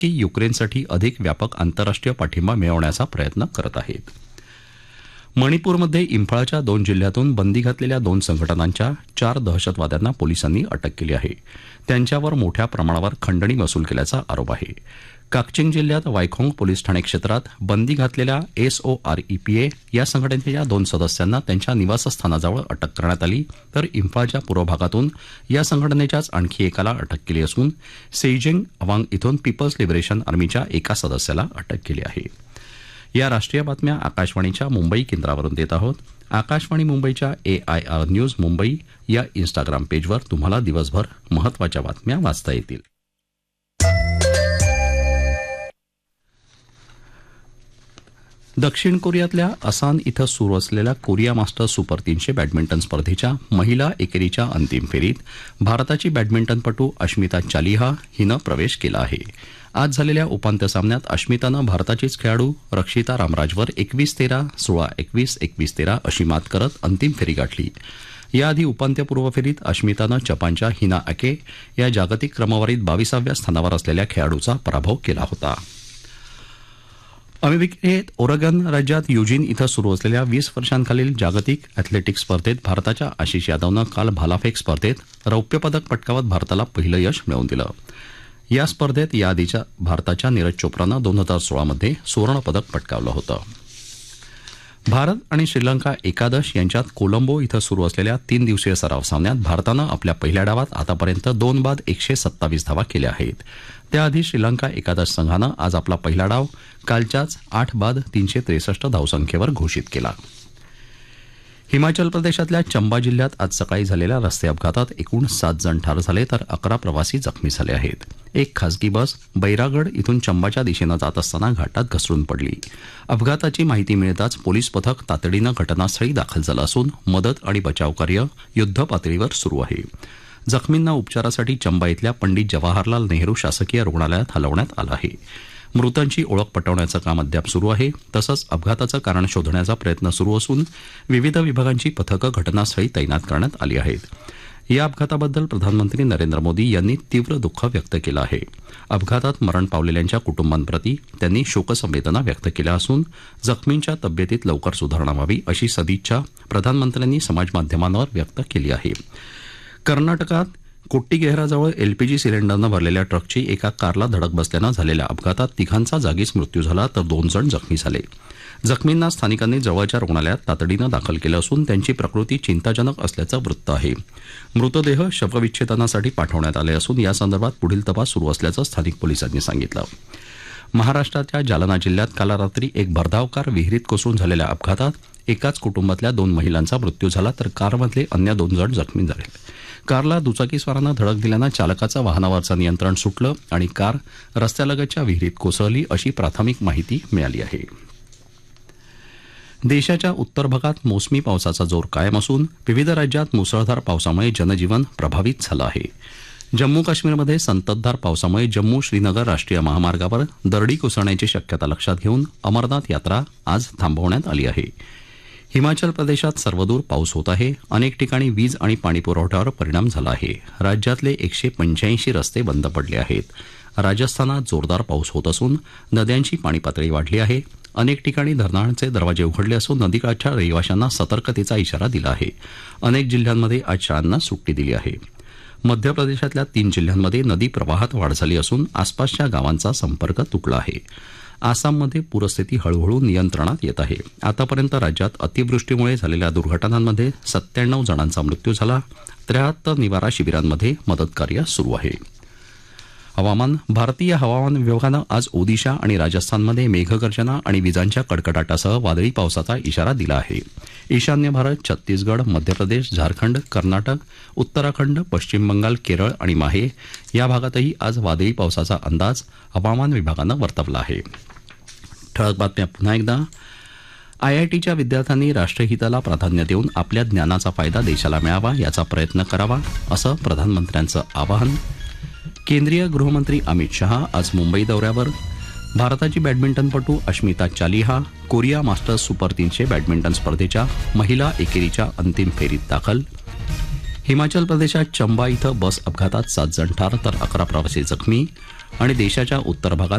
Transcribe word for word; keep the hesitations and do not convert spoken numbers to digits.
की युक्रेनसाठी अधिक व्यापक आंतरराष्ट्रीय पाठिंबा मिळवण्याचा प्रयत्न करत आहेत. मणिपूरमध्ये इम्फाळच्या दोन जिल्ह्यातून बंदी घातलेल्या दोन संघटनांच्या चार दहशतवाद्यांना पोलिसांनी अटक केली आहे. त्यांच्यावर मोठ्या प्रमाणावर खंडणी वसूल केल्याचा आरोप आहे. काकचिंग जिल्ह्यात वायखोंग पोलीस ठाणे क्षेत्रात बंदी घातलेल्या एसओआरईपीए या संघटनेच्या दोन सदस्यांना त्यांच्या निवासस्थानाजवळ अटक करण्यात आली, तर इम्फाळच्या पूर्व भागातून या संघटनेच्याच आणखी एकाला अटक केली असून सेइजिंग अवांग इथून पीपल्स लिबरेशन आर्मीच्या एका सदस्याला अटक केली आहे. या राष्ट्रीय बातम्या आकाशवाणीच्या मुंबई केंद्रावरून देत आहोत. आकाशवाणी मुंबईच्या एआयआर न्यूज मुंबई या इन्स्टाग्राम पेजवर तुम्हाला दिवसभर महत्त्वाच्या बातम्या वाचता येतील. दक्षिण कोरियातल्या असान इथं सुरू असलेल्या कोरिया मास्टर्स सुपर तीनशे बॅडमिंटन स्पर्धेच्या महिला एकेरीच्या अंतिम फेरीत भारताची बॅडमिंटनपटू अश्मिता चालिहा हिनं प्रवेश केला आहे. आज झालेल्या उपांत्य सामन्यात अश्मितानं भारताचीच खेळाडू रक्षिता रामराजवर एकवीस तेरा सोळा एकवीस एकवीस तेरा अशी मात करत अंतिम फेरी गाठली. याआधी उपांत्यपूर्व फेरीत अश्मितानं जपानच्या हिना अके या जागतिक क्रमवारीत बावीसाव्या स्थानावर असलेल्या खेळाडूचा पराभव केला होता. अमेरिकेत ओरेगॉन राज्यात युजीन इथं सुरू असलेल्या वीस वर्षांखालील जागतिक अॅथलेटिक्स स्पर्धेत भारताच्या आशिष यादवनं काल भालाफेक स्पर्धेत रौप्य पदक पटकावत भारताला पहिलं यश मिळवून दिलं. या स्पर्धेत याआधीच्या भारताच्या नीरज चोप्रानं दोन हजार सोळामध्ये सुवर्णपदक पटकावलं होतं. भारत आणि श्रीलंका एकादश यांच्यात कोलंबो इथं सुरू असलेल्या तीन दिवसीय सराव सामन्यात भारतानं आपल्या पहिल्या डावात आतापर्यंत दोन बाद एकशे सत्तावीस धावा केल्या आहेत. त्याआधी श्रीलंका एकादश संघानं आज आपला पहिला डाव कालच्याच आठ बाद तीनशे त्रेसष्ट धावसंख्येवर घोषित केला. हिमाचल प्रदेशातल्या चंबा जिल्ह्यात आज सकाळी झालेल्या रस्ते अपघातात एकूण सात जण ठार झाले, तर अकरा प्रवासी जखमी झाले आहेत. एक खासगी बस बैरागड इथून चंबाच्या दिशेनं जात असताना घाटात घसरून पडली. अपघाताची माहिती मिळताच पोलीस पथक तातडीनं घटनास्थळी दाखल झालं असून मदत आणि बचावकार्य युद्धपातळीवर सुरू आहे. जखमींना उपचारासाठी चंबा इथल्या पंडित जवाहरलाल नेहरू शासकीय रुग्णालयात हलवण्यात आलं आहे. मृतांची ओळख पटवण्याचं काम अद्याप सुरू आहे. तसंच अपघाताचं कारण शोधण्याचा प्रयत्न सुरू असून विविध विभागांची पथकं घटनास्थळी तैनात करण्यात आली आहेत. या अपघाताबद्दल प्रधानमंत्री नरेंद्र मोदी यांनी तीव्र दुःख व्यक्त केलं आहे. अपघातात मरण पावलेल्यांच्या कुटुंबांप्रती त्यांनी शोकसंवेदना व्यक्त केल्या असून जखमींच्या तब्येतीत लवकर सुधारणा व्हावी अशी सदिच्छा प्रधानमंत्र्यांनी समाजमाध्यमांवर व्यक्त केली आहे. कर्नाटकात कोट्टीगेहराजवळ एलपीजी सिलेंडरनं भरलेल्या ट्रकची एका कारला धडक बसल्यानं झालेल्या अपघातात तिघांचा जागीच मृत्यू झाला, तर दोन जण जखमी झाले. जखमींना स्थानिकांनी जवळच्या रुग्णालयात तातडीनं दाखल केलं असून त्यांची प्रकृती चिंताजनक असल्याचं वृत्त आहे. मृतदेह शवविच्छेदनासाठी पाठवण्यात आले असून यासंदर्भात पुढील तपास सुरू असल्याचं स्थानिक पोलिसांनी सांगितलं. महाराष्ट्राच्या जालना जिल्ह्यात काल रात्री एक भरधाव कार विहिरीत कोसळून झालेल्या अपघातात एकाच कुटुंबातल्या दोन महिलांचा मृत्यू झाला, तर कारमधले अन्य दोन जण जखमी झाले. कारला दुचाकीस्वारानं धडक दिल्यानं चालकाचं वाहनावरचं नियंत्रण सुटलं आणि कार रस्त्यालगतच्या विहिरीत कोसळली अशी प्राथमिक माहिती मिळाली आहे. देशाच्या उत्तर भागात मोसमी पावसाचा जोर कायम असून विविध राज्यात मुसळधार पावसामुळे जनजीवन प्रभावित झालं आहे. जम्मू काश्मीरमध्ये संततधार पावसामुळे जम्मू श्रीनगर राष्ट्रीय महामार्गावर दरडी कोसळण्याची शक्यता लक्षात घेऊन अमरनाथ यात्रा आज थांबवण्यात आली आहे. हिमाचल प्रदेशात सर्वदूर पाऊस होत आहे. अनेक ठिकाणी वीज आणि पाणीपुरवठ्यावर परिणाम झाला आहे. राज्यातले एकशे पंच्याऐंशी रस्ते बंद पडले आहेत. राजस्थानात जोरदार पाऊस होत असून नद्यांची पाणीपातळी वाढली आहे. अनेक ठिकाणी धरणांचे दरवाजे उघडले असून नदीकाठच्या रहिवाशांना सतर्कतेचा इशारा दिला आहे. अनेक जिल्ह्यांमध्ये आज शाळांना सुट्टी दिली आहे. मध्य प्रदेशातल्या तीन जिल्ह्यांमध्ये नदी प्रवाहात वाढ झाली असून आसपासच्या गावांचा संपर्क तुटला आहे. आसाममध्ये पूरस्थिती हळूहळू नियंत्रणात येत आहे. आतापर्यंत राज्यात अतिवृष्टीमुळे झालेल्या दुर्घटनांमध्ये सत्त्याण्णव जणांचा मृत्यू झाला. त्र्याहत्तर निवारा शिबिरांमध्ये मदतकार्य सुरू आहे. हवामान. भारतीय हवामान विभागानं आज ओदिशा आणि राजस्थानमध्ये मेघगर्जना आणि विजांच्या कडकडाटासह वादळी पावसाचा इशारा दिला आहे. ईशान्य भारत, छत्तीसगड, मध्य प्रदेश, झारखंड, कर्नाटक, उत्तराखंड, पश्चिम बंगाल, केरळ आणि माहे या भागातही आज वादळी पावसाचा अंदाज हवामान विभागानं वर्तवला आहे. ठळक बातम्या पुन्हा एकदा. आयआयटीच्या विद्यार्थ्यांनी राष्ट्रहिताला प्राधान्य देऊन आपल्या ज्ञानाचा फायदा देशाला मिळावा याचा प्रयत्न करावा असं प्रधानमंत्र्यांचं आवाहन. केंद्रीय गृहमंत्री अमित शहा आज मुंबई दौऱ्यावर. भारताची बॅडमिंटनपटू Ashmita Chaliha Korea masters super तीनशे बॅडमिंटन स्पर्धेच्या महिला एकेरीच्या अंतिम फेरीत दाखल. हिमाचल प्रदेशात चंबा इथं बस अपघातात सात जण ठार तर अकरा प्रवासी जखमी. आणि देशाच्या उत्तर भागात